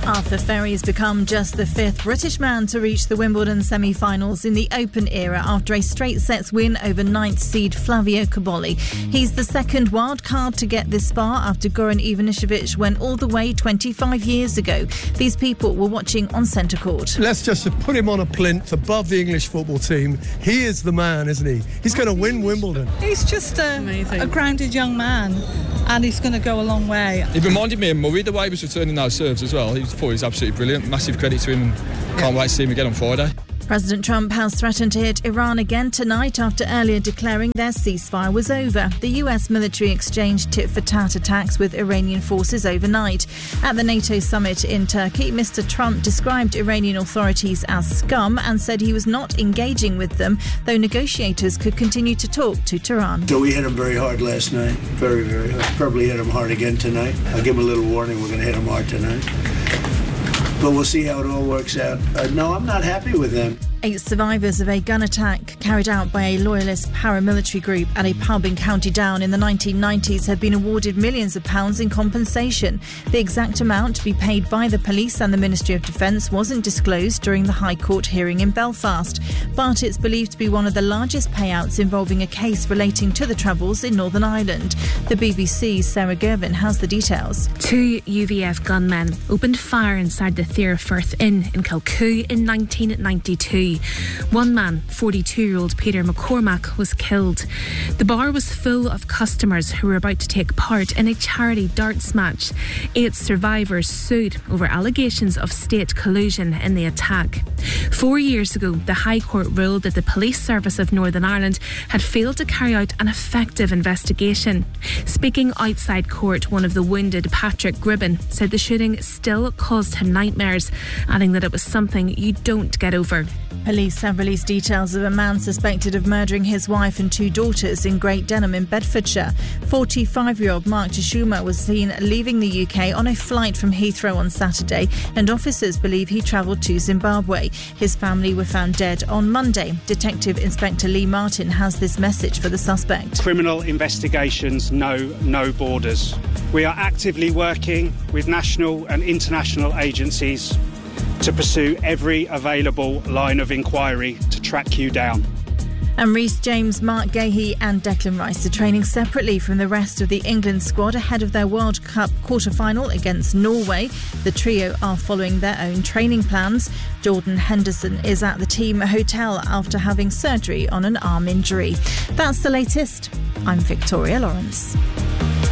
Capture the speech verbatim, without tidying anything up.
Arthur Ferry has become just the fifth British man to reach the Wimbledon semi-finals in the Open era after a straight sets win over ninth seed Flavio Cobolli. He's the second wild card to get this far after Goran Ivanišević went all the way twenty-five years ago. These people were watching on centre court. Let's just put him on a plinth above the English football team. He is the man, isn't he? He's going to win Wimbledon. He's just a, a grounded young man, and he's going to go a long way. He reminded me of Murray, the way he was returning those serves as well. He thought he was absolutely brilliant. Massive credit to him, and can't wait to see him again on Friday. President Trump has threatened to hit Iran again tonight after earlier declaring their ceasefire was over. The U S military exchanged tit-for-tat attacks with Iranian forces overnight. At the NATO summit in Turkey, Mister Trump described Iranian authorities as scum and said he was not engaging with them, though negotiators could continue to talk to Tehran. So we hit him very hard last night. Very, very hard. Probably hit him hard again tonight. I'll give him a little warning. We're going to hit him hard tonight. But we'll see how it all works out. Uh, no, I'm not happy with them. Eight survivors of a gun attack carried out by a loyalist paramilitary group at a pub in County Down in the nineteen nineties have been awarded millions of pounds in compensation. The exact amount to be paid by the police and the Ministry of Defence wasn't disclosed during the High Court hearing in Belfast, but it's believed to be one of the largest payouts involving a case relating to the Troubles in Northern Ireland. The B B C's Sarah Gervin has the details. Two U V F gunmen opened fire inside the Thira Firth Inn in Kilcoo in nineteen ninety-two. One man, forty-two-year-old Peter McCormack, was killed. The bar was full of customers who were about to take part in a charity darts match. Eight survivors sued over allegations of state collusion in the attack. Four years ago, the High Court ruled that the Police Service of Northern Ireland had failed to carry out an effective investigation. Speaking outside court, one of the wounded, Patrick Gribben, said the shooting still caused him nightmares, adding that it was something you don't get over. Police have released details of a man suspected of murdering his wife and two daughters in Great Denham in Bedfordshire. forty-five-year-old Mark Tashuma was seen leaving the U K on a flight from Heathrow on Saturday, and officers believe he travelled to Zimbabwe. His family were found dead on Monday. Detective Inspector Lee Martin has this message for the suspect. Criminal investigations know no borders. We are actively working with national and international agencies to pursue every available line of inquiry to track you down. And Reece James, Mark Gahey and Declan Rice are training separately from the rest of the England squad ahead of their World Cup quarter-final against Norway. The trio are following their own training plans. Jordan Henderson is at the team hotel after having surgery on an arm injury. That's the latest. I'm Victoria Lawrence.